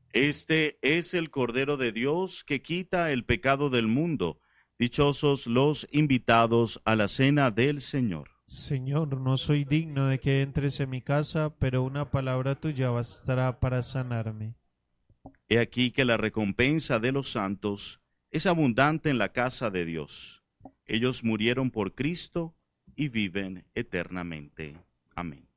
Este es el Cordero de Dios que quita el pecado del mundo. Dichosos los invitados a la cena del Señor. Señor, no soy digno de que entres en mi casa, pero una palabra tuya bastará para sanarme. He aquí que la recompensa de los santos es abundante en la casa de Dios. Ellos murieron por Cristo y viven eternamente. Amén.